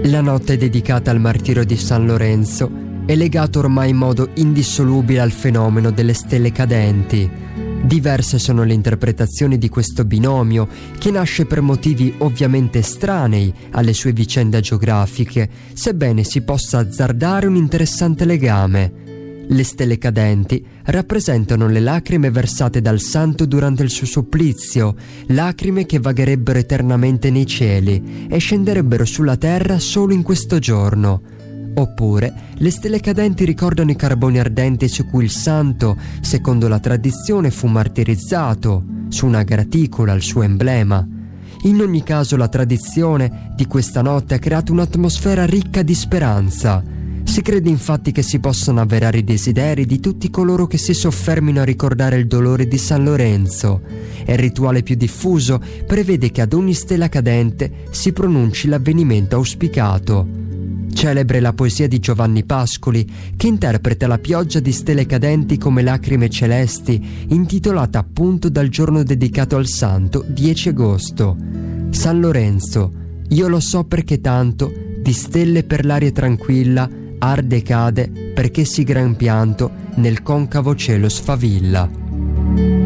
La notte dedicata al martirio di San Lorenzo è legata ormai in modo indissolubile al fenomeno delle stelle cadenti. Diverse sono le interpretazioni di questo binomio, che nasce per motivi ovviamente estranei alle sue vicende geografiche, sebbene si possa azzardare un interessante legame. Le stelle cadenti rappresentano le lacrime versate dal santo durante il suo supplizio, lacrime che vagherebbero eternamente nei cieli e scenderebbero sulla terra solo in questo giorno. Oppure le stelle cadenti ricordano i carboni ardenti su cui il santo, secondo la tradizione, fu martirizzato, su una graticola, il suo emblema. In ogni caso la tradizione di questa notte ha creato un'atmosfera ricca di speranza. Si crede infatti che si possano avverare i desideri di tutti coloro che si soffermino a ricordare il dolore di San Lorenzo, e il rituale più diffuso prevede che ad ogni stella cadente si pronunci l'avvenimento auspicato. Celebre la poesia di Giovanni Pascoli, che interpreta la pioggia di stelle cadenti come lacrime celesti, intitolata appunto dal giorno dedicato al santo, 10 agosto. San Lorenzo, io lo so perché tanto, di stelle per l'aria tranquilla, arde e cade perché sì gran pianto nel concavo cielo sfavilla.